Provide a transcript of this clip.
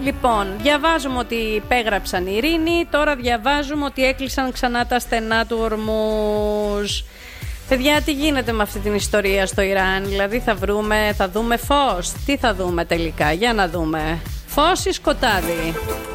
Λοιπόν, διαβάζουμε ότι υπέγραψαν ειρήνη, τώρα διαβάζουμε ότι έκλεισαν ξανά τα στενά του Ορμούζ. Παιδιά, τι γίνεται με αυτή την ιστορία στο Ιράν? Δηλαδή θα δούμε φως? Τι θα δούμε τελικά? Για να δούμε. Φως ή σκοτάδι?